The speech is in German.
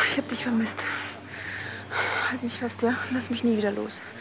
Ich hab dich vermisst. Halt mich fest, ja? Lass mich nie wieder los.